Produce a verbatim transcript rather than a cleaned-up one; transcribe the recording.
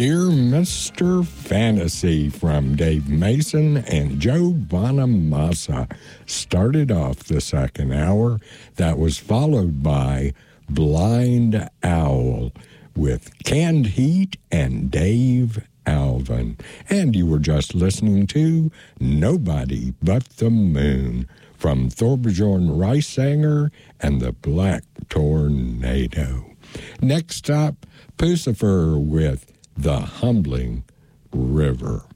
Dear Mister Fantasy from Dave Mason and Joe Bonamassa started off the second hour. That was followed by Blind Owl with Canned Heat and Dave Alvin. And you were just listening to Nobody But the Moon from Thorbjorn Ricesanger and the Black Tornado. Next up, Pucifer with The Humbling River.